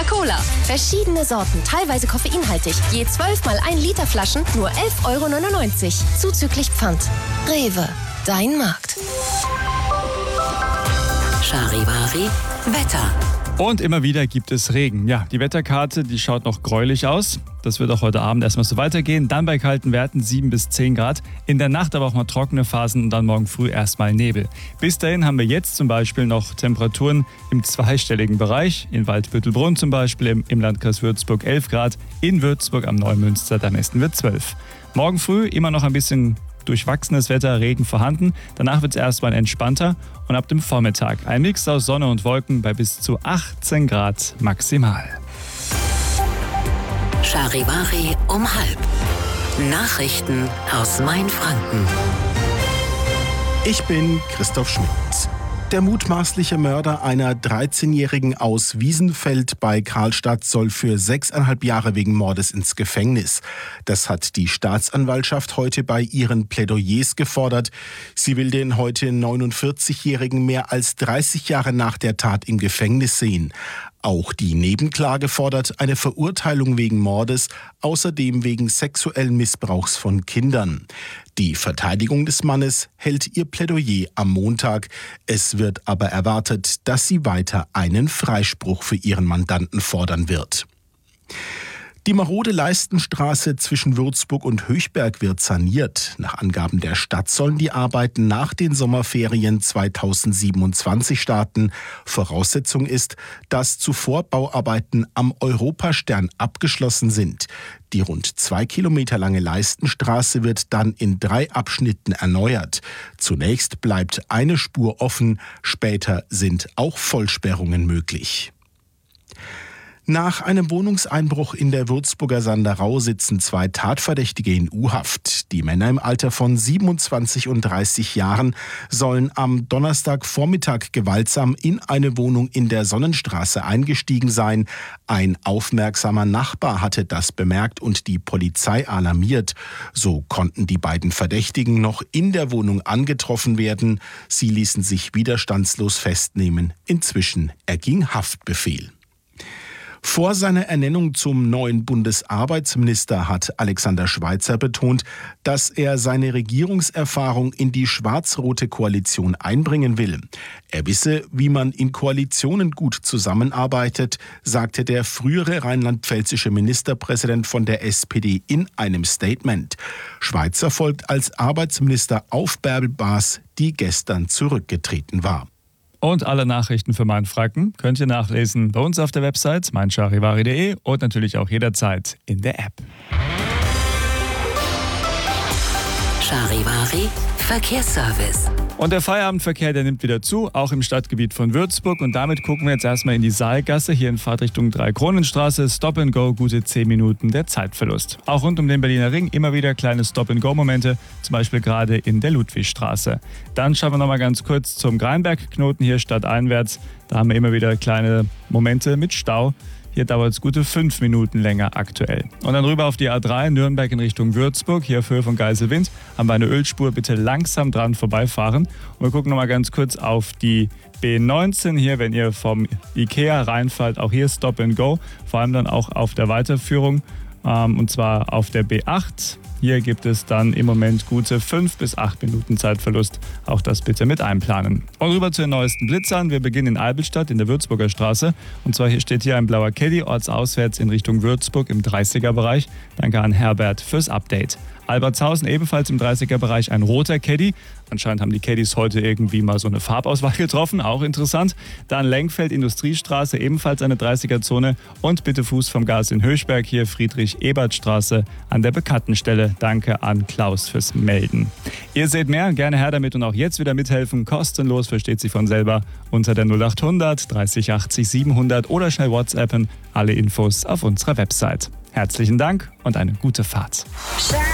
Coca-Cola. Verschiedene Sorten, teilweise koffeinhaltig. Je 12 mal 1 Liter Flaschen, nur 11,99 €. Zuzüglich Pfand. Rewe, dein Markt. Charivari Wetter. Und immer wieder gibt es Regen. Ja, die Wetterkarte, die schaut noch gräulich aus. Das wird auch heute Abend erstmal so weitergehen. Dann bei kalten Werten 7 bis 10 Grad. In der Nacht aber auch mal trockene Phasen und dann morgen früh erstmal Nebel. Bis dahin haben wir jetzt zum Beispiel noch Temperaturen im zweistelligen Bereich. In Waldbüttelbrunn zum Beispiel im Landkreis Würzburg 11 Grad. In Würzburg am Neumünster, da messen wir 12. Morgen früh immer noch ein bisschen durchwachsenes Wetter, Regen vorhanden. Danach wird es erstmal entspannter und ab dem Vormittag ein Mix aus Sonne und Wolken bei bis zu 18 Grad maximal. Charivari um 12:30. Nachrichten aus Mainfranken. Ich bin Christoph Schmidt. Der mutmaßliche Mörder einer 13-Jährigen aus Wiesenfeld bei Karlstadt soll für 6,5 Jahre wegen Mordes ins Gefängnis. Das hat die Staatsanwaltschaft heute bei ihren Plädoyers gefordert. Sie will den heute 49-Jährigen mehr als 30 Jahre nach der Tat im Gefängnis sehen. Auch die Nebenklage fordert eine Verurteilung wegen Mordes, außerdem wegen sexuellen Missbrauchs von Kindern. Die Verteidigung des Mannes hält ihr Plädoyer am Montag. Es wird aber erwartet, dass sie weiter einen Freispruch für ihren Mandanten fordern wird. Die marode Leistenstraße zwischen Würzburg und Höchberg wird saniert. Nach Angaben der Stadt sollen die Arbeiten nach den Sommerferien 2027 starten. Voraussetzung ist, dass zuvor Bauarbeiten am Europastern abgeschlossen sind. Die rund 2 Kilometer lange Leistenstraße wird dann in 3 Abschnitten erneuert. Zunächst bleibt eine Spur offen, später sind auch Vollsperrungen möglich. Nach einem Wohnungseinbruch in der Würzburger Sanderau sitzen 2 Tatverdächtige in U-Haft. Die Männer im Alter von 27 und 30 Jahren sollen am Donnerstagvormittag gewaltsam in eine Wohnung in der Sonnenstraße eingestiegen sein. Ein aufmerksamer Nachbar hatte das bemerkt und die Polizei alarmiert. So konnten die beiden Verdächtigen noch in der Wohnung angetroffen werden. Sie ließen sich widerstandslos festnehmen. Inzwischen erging Haftbefehl. Vor seiner Ernennung zum neuen Bundesarbeitsminister hat Alexander Schweitzer betont, dass er seine Regierungserfahrung in die schwarz-rote Koalition einbringen will. Er wisse, wie man in Koalitionen gut zusammenarbeitet, sagte der frühere rheinland-pfälzische Ministerpräsident von der SPD in einem Statement. Schweitzer folgt als Arbeitsminister auf Bärbel Baas, die gestern zurückgetreten war. Und alle Nachrichten für Mainfranken könnt ihr nachlesen bei uns auf der Website meincharivari.de und natürlich auch jederzeit in der App. Charivari Verkehrsservice. Und der Feierabendverkehr, der nimmt wieder zu, auch im Stadtgebiet von Würzburg. Und damit gucken wir jetzt erstmal in die Saalgasse, hier in Fahrtrichtung Dreikronenstraße. Stop and Go, gute 10 Minuten der Zeitverlust. Auch rund um den Berliner Ring immer wieder kleine Stop and Go-Momente, zum Beispiel gerade in der Ludwigstraße. Dann schauen wir nochmal ganz kurz zum Greinberg-Knoten hier stadteinwärts. Da haben wir immer wieder kleine Momente mit Stau. Hier dauert es gute 5 Minuten länger aktuell. Und dann rüber auf die A3 Nürnberg in Richtung Würzburg. Hier auf Höhe von Geiselwind haben wir eine Ölspur. Bitte langsam dran vorbeifahren. Und wir gucken nochmal ganz kurz auf die B19 hier, wenn ihr vom Ikea reinfallt. Auch hier Stop and Go. Vor allem dann auch auf der Weiterführung. Und zwar auf der B8. Hier gibt es dann im Moment gute 5 bis 8 Minuten Zeitverlust. Auch das bitte mit einplanen. Und rüber zu den neuesten Blitzern. Wir beginnen in Albelstadt in der Würzburger Straße. Und zwar hier steht hier ein blauer Caddy ortsauswärts in Richtung Würzburg im 30er-Bereich. Danke an Herbert fürs Update. Albertshausen ebenfalls im 30er-Bereich ein roter Caddy. Anscheinend haben die Caddys heute irgendwie mal so eine Farbauswahl getroffen, auch interessant. Dann Lenkfeld, Industriestraße, ebenfalls eine 30er-Zone. Und bitte Fuß vom Gas in Höchberg, hier Friedrich-Ebert-Straße an der bekannten Stelle. Danke an Klaus fürs Melden. Ihr seht mehr, gerne her damit und auch jetzt wieder mithelfen. Kostenlos, versteht sich von selber, unter der 0800 30 80 700 oder schnell WhatsAppen. Alle Infos auf unserer Website. Herzlichen Dank und eine gute Fahrt.